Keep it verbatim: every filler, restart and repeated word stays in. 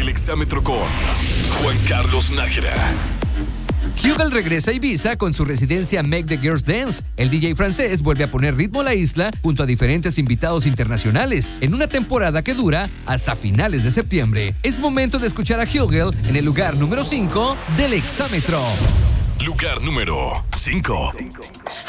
Exámetro con Juan Carlos Nájera. Hugel regresa a Ibiza con su residencia Make the Girls Dance. El D J francés vuelve a poner ritmo a la isla junto a diferentes invitados internacionales en una temporada que dura hasta finales de septiembre. Es momento de escuchar a Hugel en el lugar número cinco del Exámetro. Lugar número cinco.